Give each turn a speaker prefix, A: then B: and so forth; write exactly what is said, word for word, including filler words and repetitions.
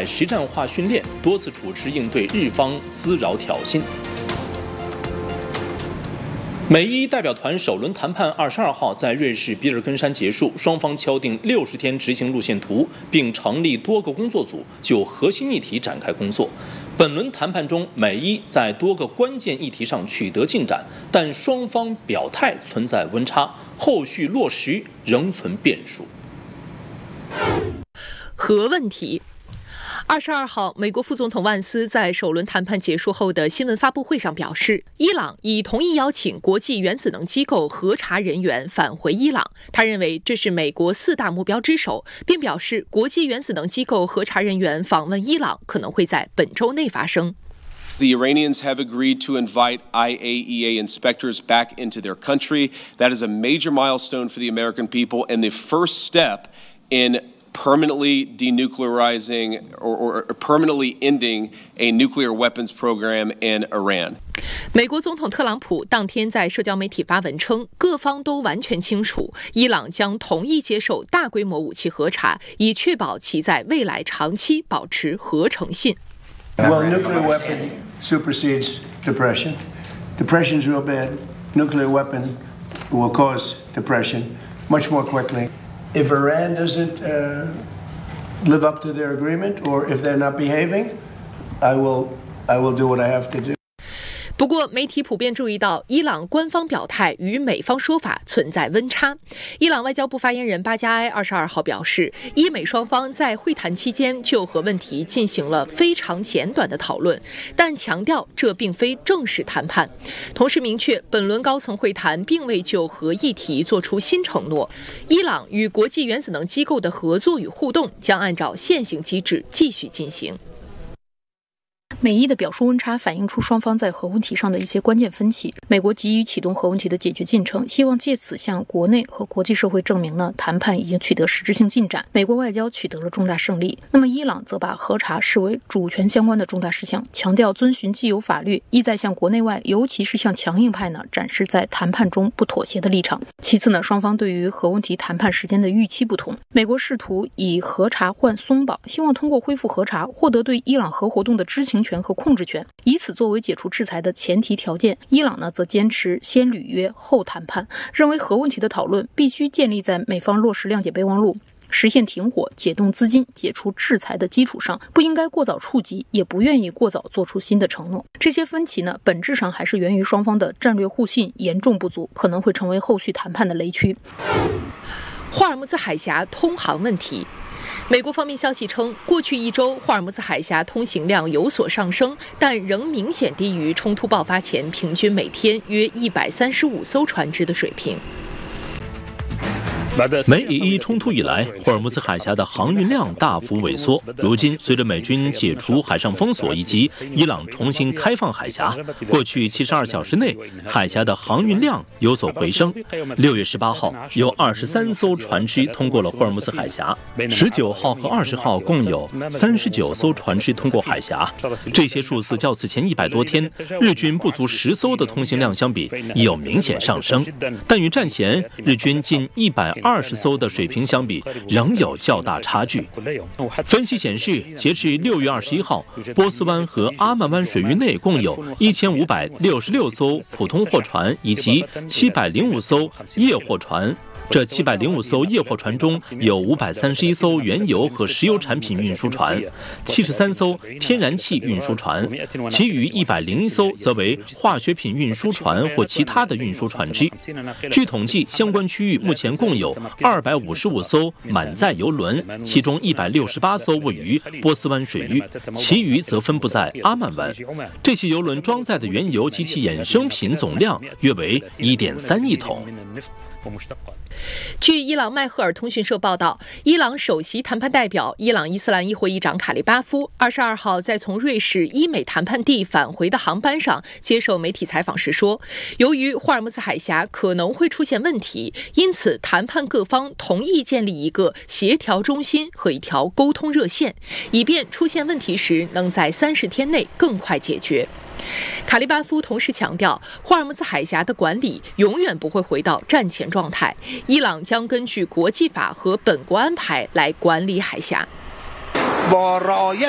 A: 海实战化训练，多次处置应对日方滋扰挑衅。美伊代表团首轮谈判二十二号在瑞士比尔根山结束，双方敲定六十天执行路线图，并成立多个工作组，就核心议题展开工作。本轮谈判中，美伊在多个关键议题上取得进展，但双方表态存在温差，后续落实仍存变数。
B: 核问题。二十二号，美国副总统万斯在首轮谈判结束后的新闻发布会上表示，伊朗已同意邀请国际原子能机构核查人员返回伊朗。他认为这是美国四大目标之首，并表示国际原子能机构核查人员访问伊朗可能会在本周内发生。
C: The Iranians have agreed to invite I A E A inspectors back into their country. That is a major milestone for the American people and the first step in permanently denuclearizing or, or permanently ending a nuclear weapons program in Iran.
B: 美国总统特朗普当天在社交媒体发文称，各方都完全清楚，伊朗将同意接受大规模武器核查，以确保其在未来长期保持核诚信。
D: Well, nuclear weapon supersedes depression. Depression is real bad. Nuclear weapon will cause depression much more quickly. If Iran doesn't uh, live up to their agreement, or if they're not behaving, I will, I will do what I have to do.
B: 不过，媒体普遍注意到，伊朗官方表态与美方说法存在温差。伊朗外交部发言人巴加埃二十二号表示，伊美双方在会谈期间就核问题进行了非常简短的讨论，但强调这并非正式谈判。同时明确，本轮高层会谈并未就核议题作出新承诺。伊朗与国际原子能机构的合作与互动将按照现行机制继续进行。
E: 美伊的表述温差反映出双方在核问题上的一些关键分歧。美国急于启动核问题的解决进程，希望借此向国内和国际社会证明呢，谈判已经取得实质性进展，美国外交取得了重大胜利。那么伊朗则把核查视为主权相关的重大事项，强调遵循既有法律，意在向国内外，尤其是向强硬派呢，展示在谈判中不妥协的立场。其次呢，双方对于核问题谈判时间的预期不同。美国试图以核查换松绑，希望通过恢复核查获得对伊朗核活动的知情权和控制权，以此作为解除制裁的前提条件。伊朗呢则坚持先履约后谈判，认为核问题的讨论必须建立在美方落实谅解备忘录、实现停火、解冻资金、解除制裁的基础上，不应该过早触及，也不愿意过早做出新的承诺。这些分歧呢，本质上还是源于双方的战略互信严重不足，可能会成为后续谈判的雷区。
B: 霍尔木兹海峡通航问题。美国方面消息称，过去一周霍尔木兹海峡通行量有所上升，但仍明显低于冲突爆发前平均每天约一百三十五艘船只的水平。
A: 美以伊冲突以来，霍尔木兹海峡的航运量大幅萎缩。如今，随着美军解除海上封锁以及伊朗重新开放海峡，过去七十二小时内，海峡的航运量有所回升。六月十八号，有二十三艘船只通过了霍尔木兹海峡；十九号和二十号共有三十九艘船只通过海峡。这些数字较此前一百多天日军不足十艘的通行量相比，已有明显上升，但与战前日军近一百二十艘的水平相比，仍有较大差距。分析显示，截至六月二十一号，波斯湾和阿曼湾水域内共有一千五百六十六艘普通货船以及七百零五艘液货船。这七百零五艘液货船中有五百三十一艘原油和石油产品运输船，七十三艘天然气运输船，其余一百零一艘则为化学品运输船或其他的运输船只。据统计，相关区域目前共有二百五十五艘满载油轮，其中一百六十八艘位于波斯湾水域，其余则分布在阿曼湾。这些油轮装载的原油及其衍生品总量约为一点三亿桶。
B: 据伊朗迈赫尔通讯社报道，伊朗首席谈判代表、伊朗伊斯兰议会议长卡利巴夫二十二号在从瑞士伊美谈判地返回的航班上接受媒体采访时说，由于霍尔木兹海峡可能会出现问题，因此谈判各方同意建立一个协调中心和一条沟通热线，以便出现问题时能在三十天内更快解决。卡利巴夫同时强调，霍尔木兹海峡的管理永远不会回到战前状态，伊朗将根据国际法和本国安排来管理海峡。
F: با رعایت